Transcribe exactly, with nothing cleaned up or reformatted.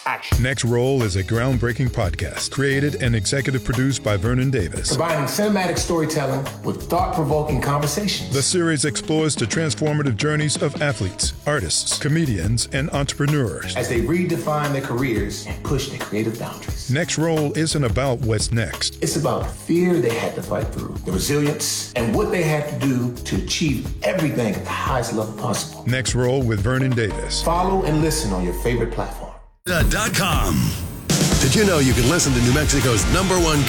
Action. Next Roll is a groundbreaking podcast created and executive produced by Vernon Davis. Combining cinematic storytelling with thought-provoking conversations. The series explores the transformative journeys of athletes, artists, comedians, and entrepreneurs as they redefine their careers and push their creative boundaries. Next Roll isn't about what's next. It's about the fear they had to fight through, the resilience, and what they had to do to achieve everything at the highest level possible. Next Roll with Vernon Davis. Follow and listen on your favorite platform. Dot com. Did you know you can listen to New Mexico's number one